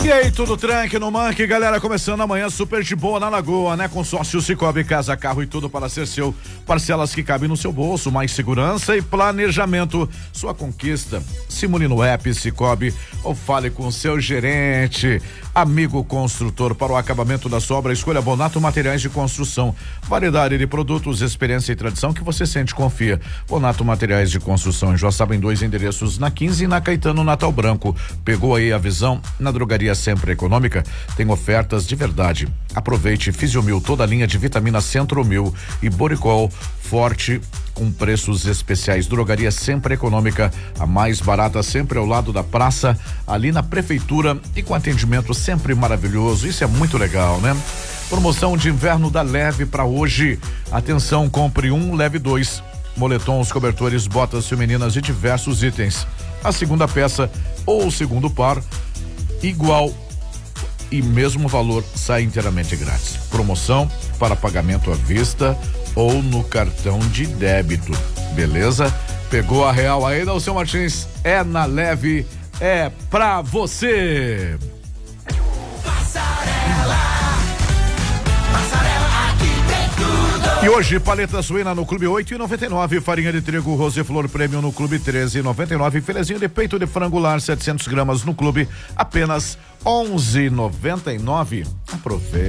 E aí, tudo tranque no Manque, galera, começando amanhã super de boa na Lagoa, né? Consórcio Cicobi, casa, carro e tudo para ser seu, parcelas que cabem no seu bolso, mais segurança e planejamento, sua conquista. Simule no app Cicobi ou fale com o seu gerente. Amigo construtor, para o acabamento da sua obra, escolha Bonato Materiais de Construção, variedade de produtos, experiência e tradição que você sente e confia. Bonato Materiais de Construção, já sabem, 2 endereços, na 15 e na Caetano Natal Branco. Pegou aí a visão? Na drogaria Sempre Econômica tem ofertas de verdade. Aproveite Fisiomil, toda a linha de vitamina Centromil e Boricol forte com preços especiais. Drogaria Sempre Econômica, a mais barata, sempre ao lado da praça, ali na prefeitura e com atendimento sempre maravilhoso. Isso é muito legal, né? Promoção de inverno da Leve para hoje. Atenção, compre um, leve 2. Moletons, cobertores, botas femininas e diversos itens. A segunda peça ou o segundo par igual e mesmo valor sai inteiramente grátis. Promoção para pagamento à vista ou no cartão de débito. Beleza? Pegou a real aí, Dalceu Martins? É na Leve, é pra você. E hoje, paleta suína no Clube 8,99, farinha de trigo Roseflor Premium no Clube 13,99, filezinho de peito de frango lar 700 gramas no Clube apenas 11,99. Aproveite.